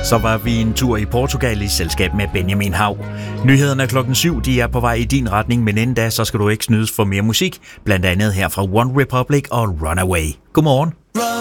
Så var vi en tur i Portugal i selskab med Benjamin Hav. Nyhederne er 7:00, de er på vej i din retning, men inden da, så skal du ikke snydes for mere musik, blandt andet her fra One Republic og Runaway. Godmorgen.